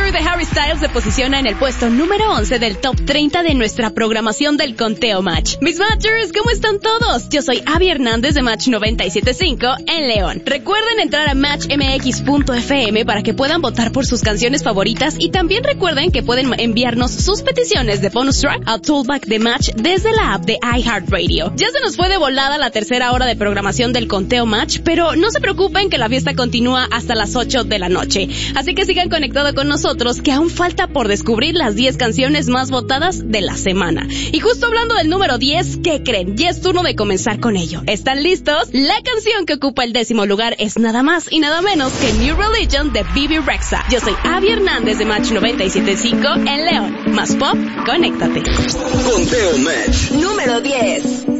Boy de Harry Styles se posiciona en el puesto número 11 del top 30 de nuestra programación del Conteo Match. Mis Matchers, ¿cómo están todos? Yo soy Abby Hernández de Match 97.5 en León. Recuerden entrar a matchmx.fm para que puedan votar por sus canciones favoritas y también recuerden que pueden enviarnos sus peticiones de bonus track al Toolback de Match desde la app de iHeartRadio. Ya se nos fue de volada la tercera hora de programación del Conteo Match, pero no se preocupen que la fiesta continúa hasta las 8 de la noche. Así que sigan conectados con nosotros, que aún falta por descubrir las 10 canciones más votadas de la semana. Y justo hablando del número 10, ¿qué creen? Ya es turno de comenzar con ello. ¿Están listos? La canción que ocupa el 10º lugar es nada más y nada menos que New Religion de Bebe Rexha. Yo soy Abby Hernández de Match 97.5 en León. Más pop, conéctate. Conteo Match número 10.